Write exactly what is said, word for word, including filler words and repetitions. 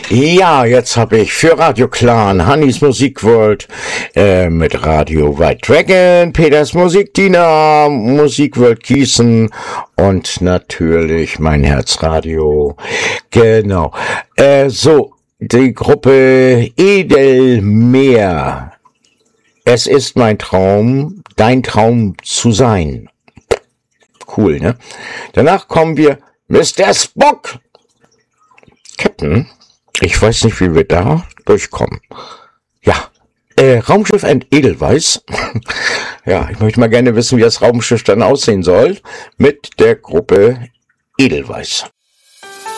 Ja, jetzt habe ich für Radio Clan, Hannis Musikworld, äh, mit Radio White Dragon, Peters Musikdiener, Musikworld Gießen und natürlich mein Herzradio. Genau. Äh, so, die Gruppe Edelmeer. Es ist mein Traum, dein Traum zu sein. Cool, ne? Danach kommen wir Mister Spock. Captain. Ich weiß nicht, wie wir da durchkommen. Ja, äh, Raumschiff and Edelweiß. Ja, ich möchte mal gerne wissen, wie das Raumschiff dann aussehen soll mit der Gruppe Edelweiß.